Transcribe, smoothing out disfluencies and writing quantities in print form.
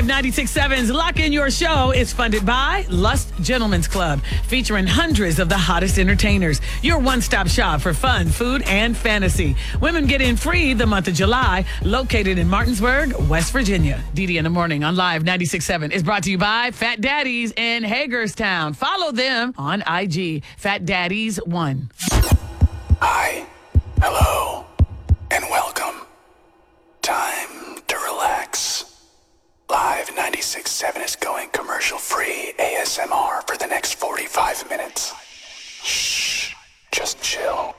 Live 96.7's Lock In Your Show is funded by Lust Gentlemen's Club, featuring hundreds of the hottest entertainers. Your one-stop shop for fun, food, and fantasy. Women get in free the month of July, located in Martinsburg, West Virginia. DD in the Morning on Live 96.7 is brought to you by Fat Daddies in Hagerstown. Follow them on IG, Fat Daddies 1. Hi, hello, and welcome. Time to relax. Live 96.7 is going commercial-free ASMR for the next 45 minutes. Shh, just chill.